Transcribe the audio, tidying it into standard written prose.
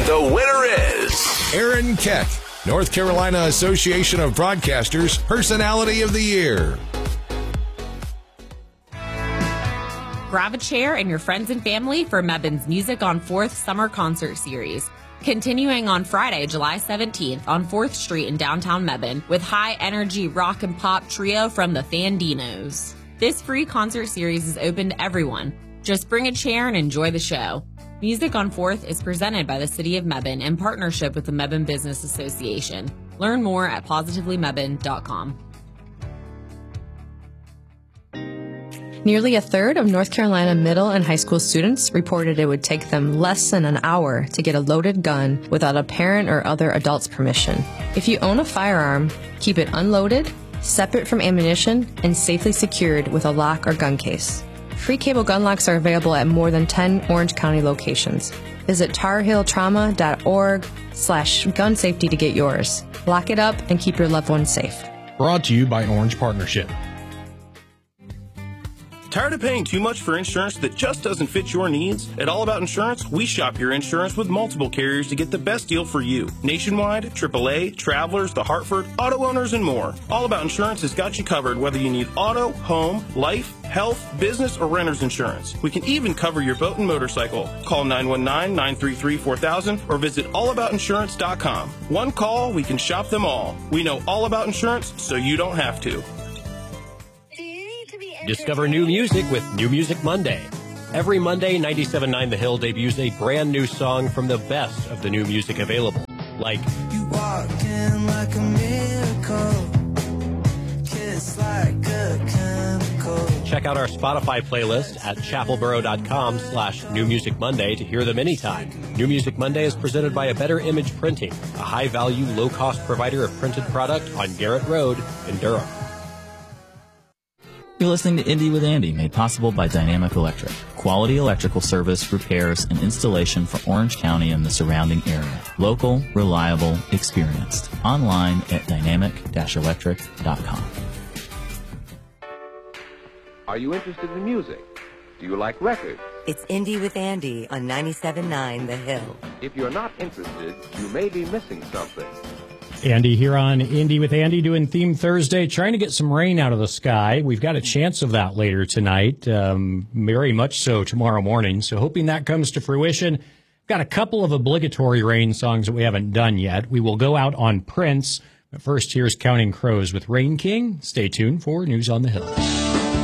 The winner is Aaron Keck, North Carolina Association of Broadcasters Personality of the Year. Grab a chair and your friends and family for Mebban's Music on 4th Summer Concert Series. Continuing on Friday, July 17th on 4th Street in downtown Mebban with high-energy rock and pop trio from the Fandinos. This free concert series is open to everyone. Just bring a chair and enjoy the show. Music on 4th is presented by the City of Mebban in partnership with the Mebban Business Association. Learn more at positivelymebban.com. Nearly a third of North Carolina middle and high school students reported it would take them less than an hour to get a loaded gun without a parent or other adult's permission. If you own a firearm, keep it unloaded, separate from ammunition, and safely secured with a lock or gun case. Free cable gun locks are available at more than 10 Orange County locations. Visit tarhilltrauma.org/gun safety to get yours. Lock it up and keep your loved ones safe. Brought to you by Orange Partnership. Tired of paying too much for insurance that just doesn't fit your needs? At All About Insurance, we shop your insurance with multiple carriers to get the best deal for you. Nationwide, AAA, Travelers, The Hartford, auto owners, and more. All About Insurance has got you covered whether you need auto, home, life, health, business, or renter's insurance. We can even cover your boat and motorcycle. Call 919-933-4000 or visit allaboutinsurance.com. One call, we can shop them all. We know all about insurance, so you don't have to. Discover new music with New Music Monday. Every Monday, 97.9 The Hill debuts a brand new song from the best of the new music available, like You walked in like a miracle, kiss like a chemical. Check out our Spotify playlist at chapelboro.com/New Music Monday to hear them anytime. New Music Monday is presented by A Better Image Printing, a high-value, low-cost provider of printed product on Garrett Road in Durham. You're listening to Indie with Andy, made possible by Dynamic Electric. Quality electrical service, repairs, and installation for Orange County and the surrounding area. Local, reliable, experienced. Online at dynamic-electric.com. Are you interested in music? Do you like records? It's Indie with Andy on 97.9 The Hill. If you're not interested, you may be missing something. Andy here on Indie with Andy doing Theme Thursday, trying to get some rain out of the sky. We've got a chance of that later tonight, very much so tomorrow morning. So hoping that comes to fruition. Got a couple of obligatory rain songs that we haven't done yet. We will go out on Prince. But first, here's Counting Crows with Rain King. Stay tuned for News on the Hill.